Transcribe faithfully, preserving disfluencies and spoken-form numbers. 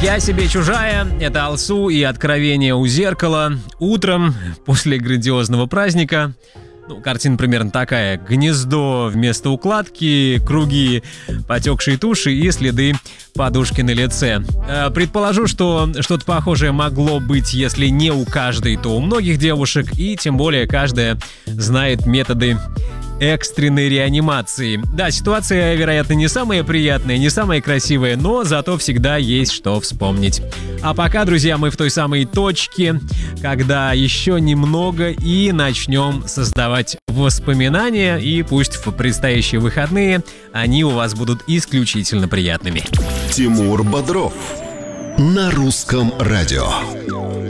Я себе чужая, это Алсу и откровение у зеркала. Утром, после грандиозного праздника, ну, картина примерно такая: гнездо вместо укладки, круги, потекшие туши и следы подушки на лице. Э, предположу, что что-то похожее могло быть, если не у каждой, то у многих девушек, и тем более каждая знает методы экстренной реанимации. Да, ситуация, вероятно, не самая приятная, не самая красивая, но зато всегда есть что вспомнить. А пока, друзья, мы в той самой точке, когда еще немного и начнем создавать воспоминания, и пусть в предстоящие выходные они у вас будут исключительно приятными. Тимур Бодров на Русском радио.